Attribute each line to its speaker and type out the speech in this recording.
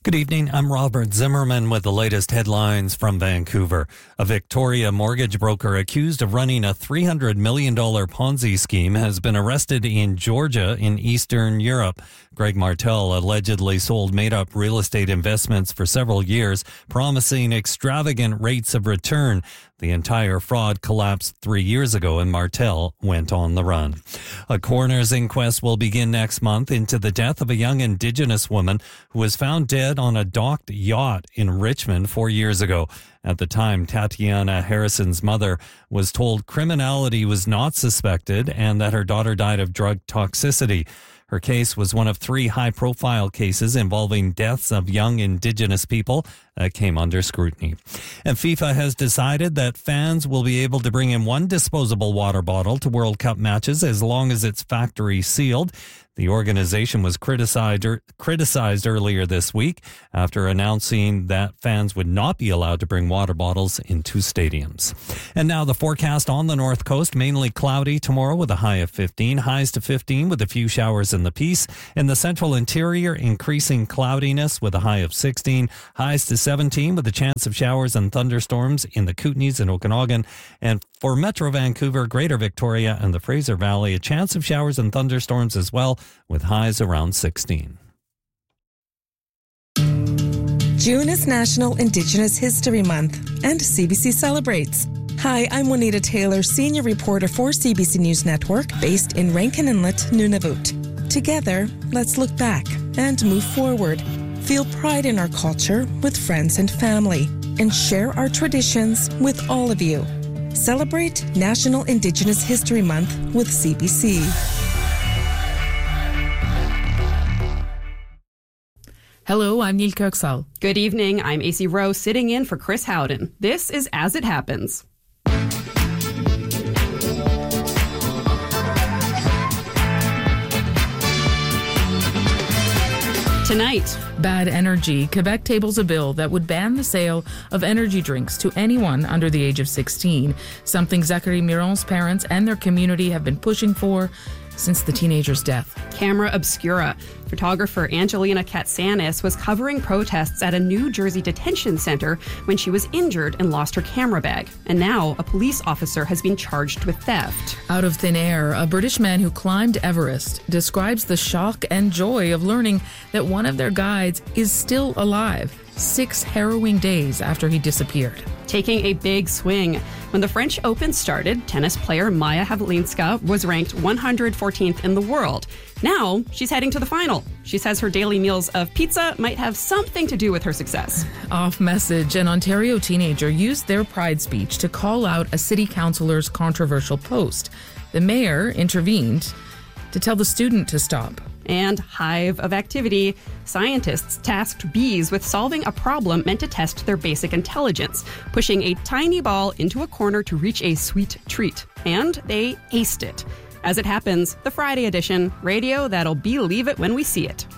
Speaker 1: Good evening. I'm Robert Zimmerman with the latest headlines from Vancouver. A Victoria mortgage broker accused of running a $300 million Ponzi scheme has been arrested in Georgia in Eastern Europe. Greg Martel allegedly sold made-up real estate investments for several years, promising extravagant rates of return. The entire fraud collapsed 3 years ago and Martel went on the run. A coroner's inquest will begin next month into the death of a young Indigenous woman who was found dead on a docked yacht in Richmond 4 years ago. At the time, Tatiana Harrison's mother was told criminality was not suspected and that her daughter died of drug toxicity. Her case was one of 3 high-profile cases involving deaths of young Indigenous people that came under scrutiny. And FIFA has decided that fans will be able to bring in one disposable water bottle to World Cup matches as long as it's factory sealed. The organization was criticized earlier this week after announcing that fans would not be allowed to bring water bottles into stadiums. And now the forecast on the North Coast, mainly cloudy tomorrow with a high of 15, highs to 15 with a few showers in the Peace. In the central interior, increasing cloudiness with a high of 16, highs to 17 with a chance of showers and thunderstorms in the Kootenays and Okanagan. And for Metro Vancouver, Greater Victoria and the Fraser Valley, a chance of showers and thunderstorms as well, with highs around 16.
Speaker 2: June is National Indigenous History Month, and CBC celebrates. Hi, I'm Juanita Taylor, senior reporter for CBC News Network, based in Rankin Inlet, Nunavut. Together, let's look back and move forward. Feel pride in our culture with friends and family, and share our traditions with all of you. Celebrate National Indigenous History Month with CBC.
Speaker 3: Hello, I'm Neil Kirksall.
Speaker 4: Good evening, I'm AC Rowe sitting in for Chris Howden. This is As It Happens. Tonight,
Speaker 3: bad energy. Quebec tables a bill that would ban the sale of energy drinks to anyone under the age of 16, something Zachary Miron's parents and their community have been pushing for since the teenager's death.
Speaker 4: Camera Obscura. Photographer Angelina Katsanis was covering protests at a New Jersey detention center when she was injured and lost her camera bag. And now a police officer has been charged with theft.
Speaker 3: Out of thin air, a British man who climbed Everest describes the shock and joy of learning that one of their guides is still alive 6 harrowing days after he disappeared.
Speaker 4: Taking a big swing. When the French Open started, tennis player Maja Havlinska was ranked 114th in the world. Now, she's heading to the final. She says her daily meals of pizza might have something to do with her success.
Speaker 3: Off message, an Ontario teenager used their pride speech to call out a city councillor's controversial post. The mayor intervened to tell the student to stop.
Speaker 4: And hive of activity. Scientists tasked bees with solving a problem meant to test their basic intelligence, pushing a tiny ball into a corner to reach a sweet treat. And they aced it. As It Happens, the Friday edition, radio that'll believe it when we see it.